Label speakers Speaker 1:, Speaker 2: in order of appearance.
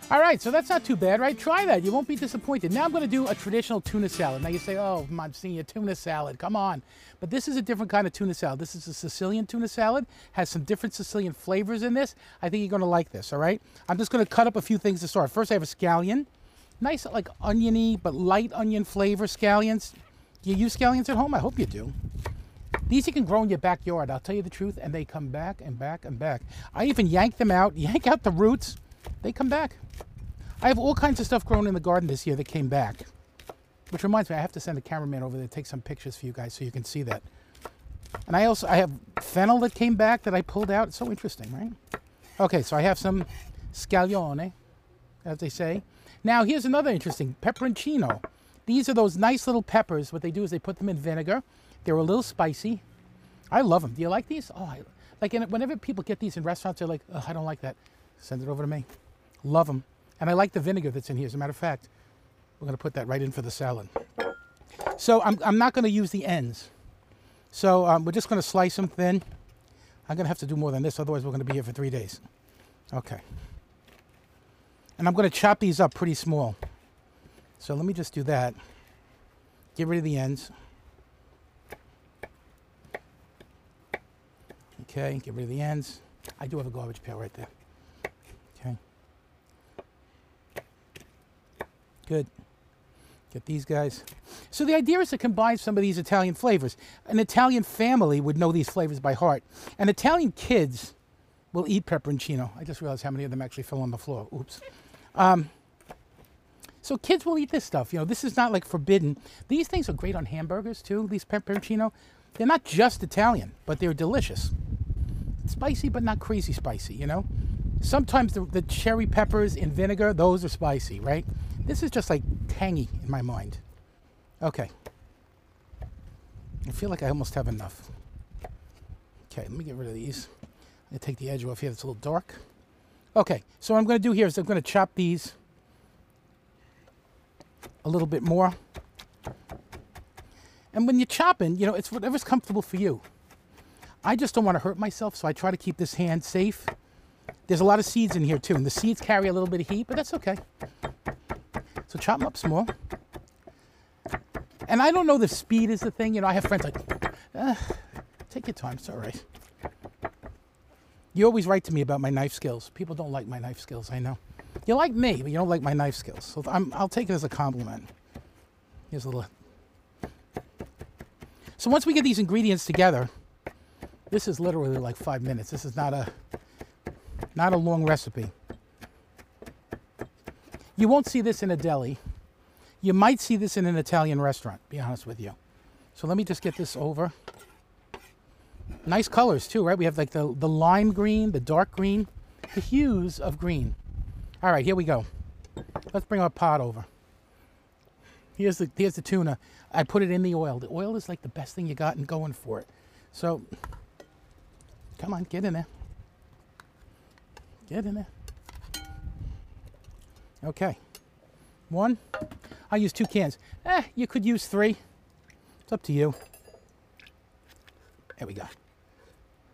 Speaker 1: All right, so that's not too bad, right? Try that. You won't be disappointed. Now I'm going to do a traditional tuna salad. Now you say, oh, Monsignor, tuna salad, come on. But this is a different kind of tuna salad. This is a Sicilian tuna salad. Has some different Sicilian flavors in this. I think you're going to like this, all right? I'm just going to cut up a few things to start. First, I have a scallion. Nice, like oniony, but light onion flavor scallions. Do you use scallions at home? I hope you do. These you can grow in your backyard, I'll tell you the truth, and they come back and back and back. I even yank them out, yank out the roots. They come back. I have all kinds of stuff grown in the garden this year that came back. Which reminds me, I have to send a cameraman over there to take some pictures for you guys so you can see that. And I have fennel that came back that I pulled out. It's so interesting, right? Okay, so I have some scallione, as they say. Now, here's another interesting, peperoncino. These are those nice little peppers. What they do is they put them in vinegar. They're a little spicy. I love them. Do you like these? Oh, whenever people get these in restaurants, they're like, oh, I don't like that. Send it over to me. Love them. And I like the vinegar that's in here. As a matter of fact, we're going to put that right in for the salad. So I'm not going to use the ends. So we're just going to slice them thin. I'm going to have to do more than this, otherwise we're going to be here for 3 days. Okay. And I'm going to chop these up pretty small. So let me just do that. Get rid of the ends. Okay, get rid of the ends. I do have a garbage pail right there. Okay. Good. Get these guys. So the idea is to combine some of these Italian flavors. An Italian family would know these flavors by heart. And Italian kids will eat peperoncino. I just realized how many of them actually fell on the floor. Oops. So kids will eat this stuff. You know, this is not like forbidden. These things are great on hamburgers too, these peperoncino. They're not just Italian, but they're delicious. Spicy, but not crazy spicy, you know? Sometimes the cherry peppers in vinegar, those are spicy, right? This is just like tangy in my mind. Okay. I feel like I almost have enough. Okay, let me get rid of these. I'm going to take the edge off here. It's a little dark. Okay, so what I'm going to do here is I'm going to chop these a little bit more. And when you're chopping, you know, it's whatever's comfortable for you. I just don't want to hurt myself, so I try to keep this hand safe. There's a lot of seeds in here too, and the seeds carry a little bit of heat, but that's okay. So chop them up small. And I don't know if speed is the thing. You know, I have friends like, take your time, it's all right. You always write to me about my knife skills. People don't like my knife skills, I know. You like me, but you don't like my knife skills. So I'll take it as a compliment. Here's a little. So once we get these ingredients together, this is literally like 5 minutes. This is not a long recipe. You won't see this in a deli. You might see this in an Italian restaurant, to be honest with you. So let me just get this over. Nice colors too, right? We have like the lime green, the dark green, the hues of green. All right, here we go. Let's bring our pot over. Here's the tuna. I put it in the oil. The oil is like the best thing you got and going for it. So, come on, get in there. Get in there. Okay. 1. I use 2 cans. You could use 3. It's up to you. There we go.